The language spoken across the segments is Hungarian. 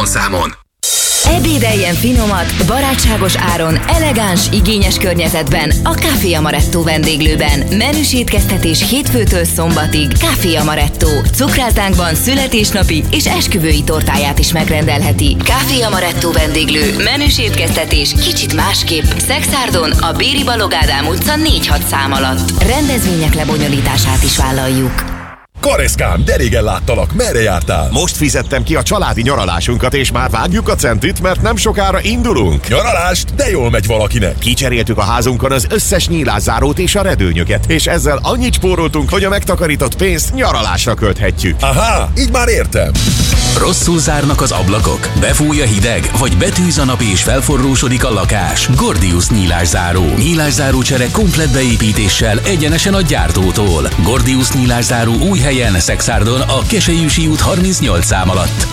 telefonszámon. Ebédeljen finomat, barátságos áron, elegáns, igényes környezetben a Café Amaretto vendéglőben. Menüs étkeztetés hétfőtől szombatig. Café Amaretto. Cukrászdánkban születésnapi és esküvői tortáját is megrendelheti. Café Amaretto vendéglő. Menüs étkeztetés kicsit másképp. Szexárdon a Béri Balogh Ádám utca 4-6 szám alatt. Rendezvények lebonyolítását is vállaljuk. Kareszkám, de régen láttalak, merre jártál? Most fizettem ki a családi nyaralásunkat, és már vágjuk a centit, mert nem sokára indulunk. Nyaralást? De jól megy valakinek. Kicseréltük a házunkon az összes nyílászárót és a redőnyöket, és ezzel annyit spóroltunk, hogy a megtakarított pénzt nyaralásra költhetjük. Aha, így már értem. Rosszul zárnak az ablakok? Befúj a hideg? Vagy betűz a nap és felforrósodik a lakás? Gordius nyílászáró. Nyílászáró csere komplett beépítéssel egyenesen a gyártótól. Gordius nyílászáró új helyen, Szexárdon, a Keselyűsi út 38 szám alatt.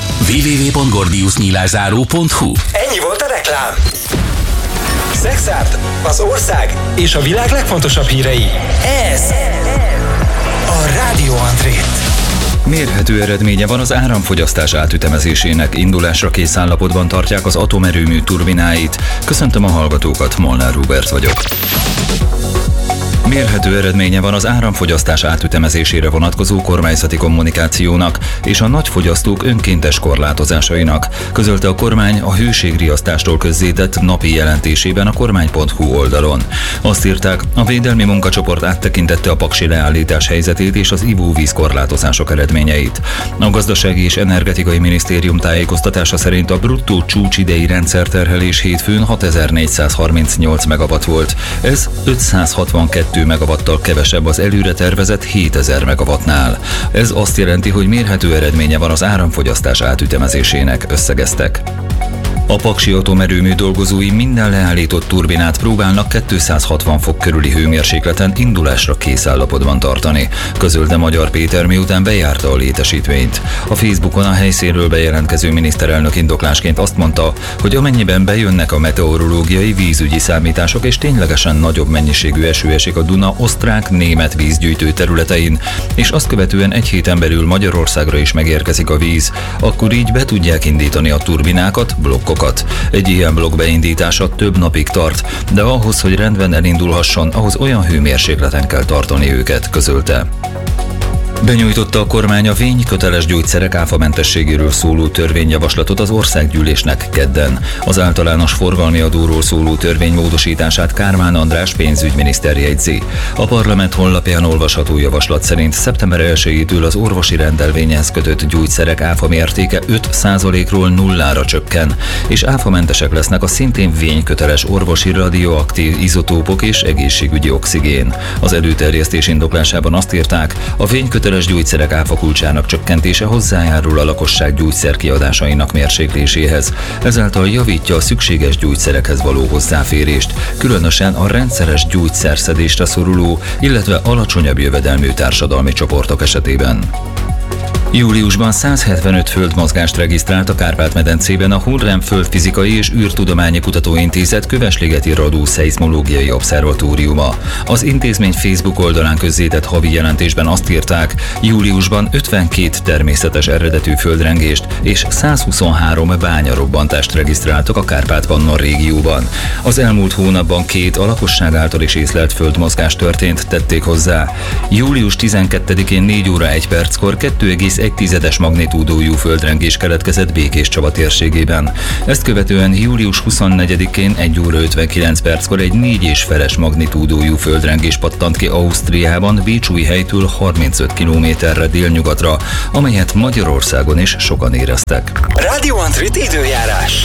www.gordiusnyílászáró.hu. Ennyi volt a reklám. Szexárd, az ország és a világ legfontosabb hírei. Ez a Rádió Andrét. Mérhető eredménye van az áramfogyasztás átütemezésének, indulásra kész állapotban tartják az atomerőmű turbináit. Köszöntöm a hallgatókat, Molnár Róbert vagyok. Mérhető eredménye van az áramfogyasztás átütemezésére vonatkozó kormányzati kommunikációnak és a nagyfogyasztók önkéntes korlátozásainak, közölte a kormány a hőségriasztástól közzétett napi jelentésében a kormány.hu oldalon. Azt írták, a védelmi munkacsoport áttekintette a paksi leállítás helyzetét és az ivóvíz korlátozások eredményeit. A Gazdasági és Energetikai Minisztérium tájékoztatása szerint a bruttó csúcsidei rendszerterhelés hétfőn 6438 megawatt volt. Ez 562 megawattal kevesebb az előre tervezett 7000 megawattnál. Ez azt jelenti, hogy mérhető eredménye van az áramfogyasztás átütemezésének, összegeztek. A paksi atomerőmű dolgozói minden leállított turbinát próbálnak 260 fok körüli hőmérsékleten indulásra kész állapotban tartani, közölte Magyar Péter, miután bejárta a létesítményt. A Facebookon a helyszínről bejelentkező miniszterelnök indoklásként azt mondta, hogy amennyiben bejönnek a meteorológiai vízügyi számítások és ténylegesen nagyobb mennyiségű eső esik a Duna osztrák-német vízgyűjtő területein, és azt követően egy héten belül Magyarországra is megérkezik a víz, akkor így be tudják indítani a turbinákat, blokkokat. Egy ilyen blokk beindítása több napig tart, de ahhoz, hogy rendben elindulhasson, ahhoz olyan hőmérsékleten kell tartani őket, közölte. Benyújtotta a kormány a vényköteles gyógyszerek áfamentességéről szóló törvényjavaslatot az országgyűlésnek kedden. Az általános forgalmi adóról szóló törvény módosítását Kármán András pénzügyminiszter jegyzi. A parlament honlapján olvasható javaslat szerint szeptember 1-től az orvosi rendelvényhez kötött gyógyszerek áfa mértéke 5%-ról 0-ra csökken, és áfamentesek lesznek a szintén vényköteles orvosi radioaktív izotópok és egészségügyi oxigén. Az előterjesztés indoklásában azt írták, a vényköteles gyógyszerek áfakulcsának csökkentése hozzájárul a lakosság gyógyszerkiadásainak mérsékléséhez, ezáltal javítja a szükséges gyógyszerekhez való hozzáférést, különösen a rendszeres gyógyszerszedésre szoruló, illetve alacsonyabb jövedelmű társadalmi csoportok esetében. Júliusban 175 földmozgást regisztrált a Kárpát-medencében a Hurrem Földfizikai és űrtudományi kutatóintézet Kövesligeti Radó-szeizmológiai obszervatóriuma. Az intézmény Facebook oldalán közzétett havi jelentésben azt írták, júliusban 52 természetes eredetű földrengést és 123 bányarobbantást regisztráltak a Kárpát-Pannon régióban. Az elmúlt hónapban 2 a lakosság által is észlelt földmozgás történt, tették hozzá. Július 12-én 4 óra 1 perckor 2,1 magnitúdójú földrengés keletkezett Békéscsaba térségében. Ezt követően július 24-én 1 óra 59 perckor egy 4,5 magnitúdójú földrengés pattant ki Ausztriában, Bécsújhelytől 35 kilométerre délnyugatra, amelyet Magyarországon is sokan éreztek. Rádió Andrét időjárás.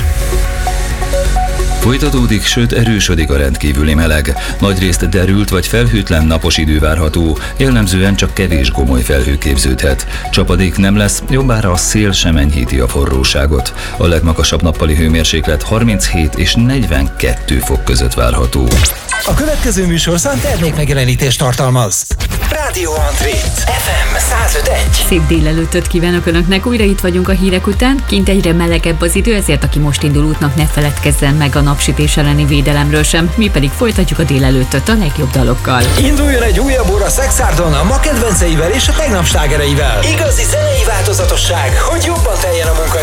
Folytatódik, sőt erősödik a rendkívüli meleg. Nagyrészt derült vagy felhőtlen napos idő várható, jellemzően csak kevés gomoly felhő képződhet. Csapadék nem lesz, jobbára a szél sem enyhíti a forróságot. A legmagasabb nappali hőmérséklet 37 és 42 fok között várható. A következő műsorszám termékmegjelenítést tartalmaz. Rádió Andrét, FM 105.1. Szép délelőttöt kívánok Önöknek, újra itt vagyunk a hírek után. Kint egyre melegebb az idő, ezért aki most indul útnak, ne feledkezzen meg a napsütés elleni védelemről sem. Mi pedig folytatjuk a délelőttöt a legjobb dalokkal. Induljon egy újabb óra Szexárdon a ma kedvenceivel és a tegnap slágereivel. Igazi zenei változatosság, hogy jobban teljen a munka